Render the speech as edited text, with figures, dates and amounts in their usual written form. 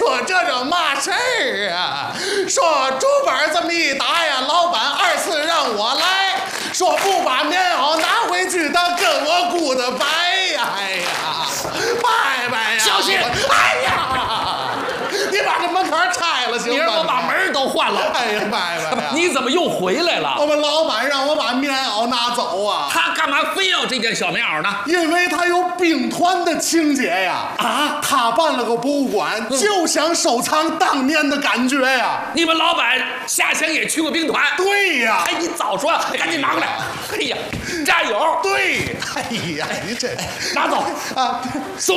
说这嘛事儿啊？说主板这么一打呀，老板2次让我来，说不把棉袄拿回去，他跟我姑的白呀！哎呀，拜拜呀！ 小心！ 哎呀，你把这门槛拆了行吗？ 明儿我把门都换了。 哎呀，拜拜呀！ 你怎么又回来了？ 我们老板让我把棉袄拿走啊！ 他干嘛非要这件小棉袄呢？ 因为他有兵团的情节呀！ 啊， 他办了个博物馆，就想收藏当年的感觉呀！ 你们老板下乡也去过兵团？ 对呀！ 哎，你早说，赶紧拿过来！哎呀，加油！ 对，哎呀，你这拿走啊！ 送